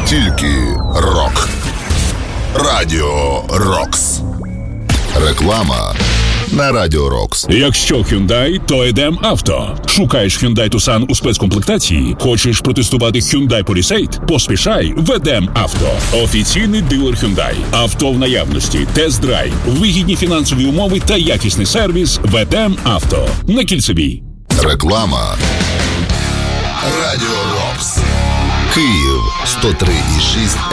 Тільки рок. Радіо Рокс. Реклама на Радіо Рокс. Якщо Hyundai, то Едем Авто. Шукаєш Hyundai Tucson у спецкомплектації? Хочеш протестувати Hyundai Palisade? Поспішай в Едем Авто. Офіційний дилер Hyundai. Авто в наявності, тест-драйв, вигідні фінансові умови та якісний сервіс в Едем Авто. На Кільцевій. Реклама. Радіо Рокс. Київ 103,6